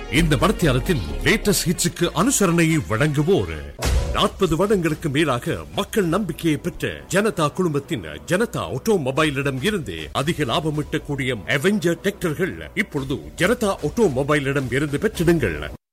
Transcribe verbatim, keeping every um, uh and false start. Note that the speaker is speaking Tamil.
இந்த மடத்தியாரத்தில் லேட்டஸ்ட் ஹிட்ஸுக்கு அனுசரணையை வழங்குவோர் நாற்பது வருடங்களுக்கு மேலாக மக்கள் நம்பிக்கையை பெற்ற ஜனதா குழுமத்தின் ஜனதா ஆட்டோமொபைலிடம் இருந்து அதிக லாபம் ஈட்டக்கூடிய அவெஞ்சர் டிராக்டர்கள் இப்பொழுது ஜனதா ஆட்டோமொபைலிடம் இருந்து பெற்றிடுங்கள்.